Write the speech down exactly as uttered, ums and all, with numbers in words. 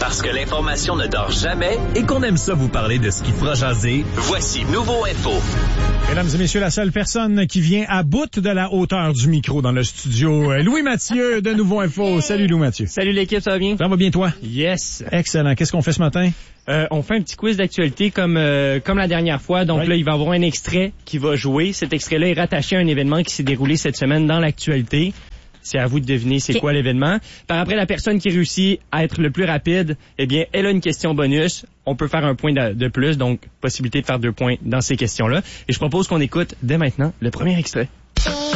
Parce que l'information ne dort jamais et qu'on aime ça vous parler de ce qui fera jaser, voici Nouveau Info. Mesdames et messieurs, la seule personne qui vient à bout de la hauteur du micro dans le studio, Louis Mathieu de Nouveau Info. Salut Louis Mathieu. Salut l'équipe, ça va bien? Ça va bien toi? Yes. Excellent. Qu'est-ce qu'on fait ce matin? Euh, on fait un petit quiz d'actualité comme euh, comme la dernière fois. Donc oui. Là, il va y avoir un extrait qui va jouer. Cet extrait-là est rattaché à un événement qui s'est déroulé cette semaine dans l'actualité. C'est à vous de deviner c'est okay. quoi l'événement. Par après, la personne qui réussit à être le plus rapide, eh bien, elle a une question bonus. On peut faire un point de, de plus, donc possibilité de faire deux points dans ces questions-là. Et je propose qu'on écoute dès maintenant le premier extrait.